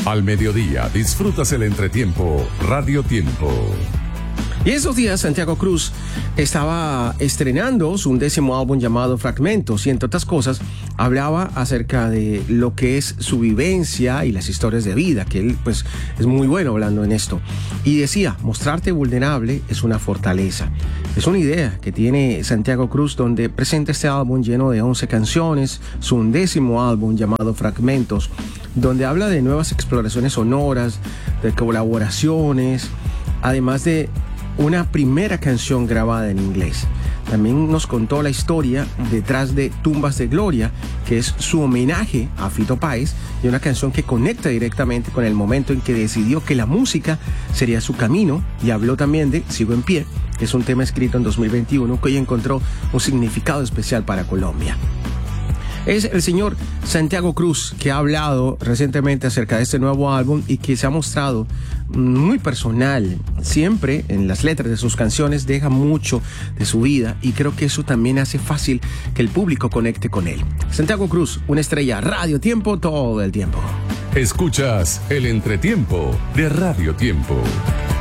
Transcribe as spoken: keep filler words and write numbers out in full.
Al mediodía disfrutas el entretiempo Radio Tiempo. Y esos días Santiago Cruz estaba estrenando su undécimo álbum llamado Fragmentos y entre otras cosas hablaba acerca de lo que es su vivencia y las historias de vida, que él pues es muy bueno hablando en esto. Y decía, mostrarte vulnerable es una fortaleza. Es una idea que tiene Santiago Cruz donde presenta este álbum lleno de once canciones, su undécimo álbum llamado Fragmentos, donde habla de nuevas exploraciones sonoras, de colaboraciones, además de una primera canción grabada en inglés. También nos contó la historia detrás de Tumbas de Gloria, que es su homenaje a Fito Páez, y una canción que conecta directamente con el momento en que decidió que la música sería su camino, y habló también de Sigo en Pie, que es un tema escrito en dos mil veintiuno que hoy encontró un significado especial para Colombia. Es el señor Santiago Cruz, que ha hablado recientemente acerca de este nuevo álbum y que se ha mostrado muy personal. Siempre en las letras de sus canciones deja mucho de su vida y creo que eso también hace fácil que el público conecte con él. Santiago Cruz, una estrella Radio Tiempo todo el tiempo. Escuchas el entretiempo de Radio Tiempo.